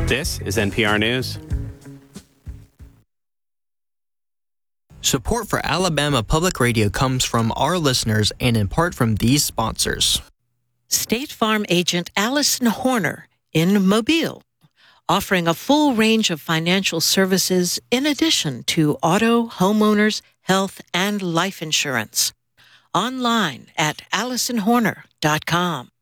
This is NPR News. Support for Alabama Public Radio comes from our listeners and in part from these sponsors. State Farm agent Allison Horner in Mobile, offering a full range of financial services in addition to auto, homeowners, health, and life insurance. Online at AllisonHorner.com.